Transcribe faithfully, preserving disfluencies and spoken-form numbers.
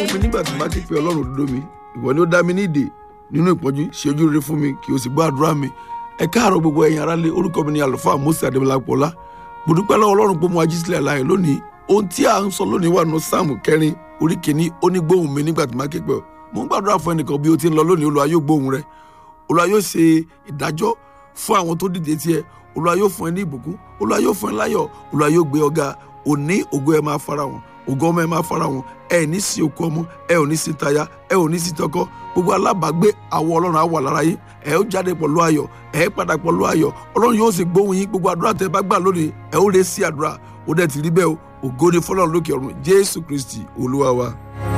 mi nígbà tí mo bá ké pe ọlọ́run òdodo mi. Ìwọ ni ó dá mi ní ìdè nínú ìpọ́njú, ṣe ojú rere fún mi kí o sì gbọ́ àdúrà mi. Ẹ káàárọ̀ gbogbo ẹ̀yin aráalé, orúkọ mi ni àlùfáà Mósè Adébọlápọ̀lá. Mo dúpẹ́ lọ́wọ́ ọlọ́run pé mo ají sílẹ̀ láàyè lónìí. Ohun tí a ń sọ lónìí wà nínú sáàmù kẹrin orí kìíní, ó ní gbóhùn mi nígbà tí mo bá ké pe ọ. Mo ń gbàdúrà fún ẹnìkan bí o ti ń lọ lónìí, Olúwa yóò gbóhùn rẹ. Olúwa yóò ṣe ìdájọ́ fún àwọn tó dìde tiẹ̀. Olúwa yóò fún ẹ ní ìbùkún. Olúwa yóò fún ẹ láyọ̀. Olúwa yóò gbé ọ ga. Òní ògo ẹ máa farahàn, ògo ọmọ ẹ máa farahàn. Ẹ ní sí okú ọmọ, ẹ ò ní sí táyà, ẹ ò ní sí tọkọ. Gbogbo alábàágbé àwọ ọlọ́run á wà lára yín. Ẹ ó jáde pẹ̀lú ayọ̀, ẹ padà pẹ̀lú ayọ̀. Ọlọ́run yóò sì gbóhùn yín. Gbogbo àdúrà tẹ́ bá gbà lónìí, ẹ ó lè sí àdúrà. Ó dẹ̀ ti rí bẹ́ẹ̀ o. Ògo ni fọ́lọ́run lókè ọ̀run. Jésù Kristi Olúwa wa.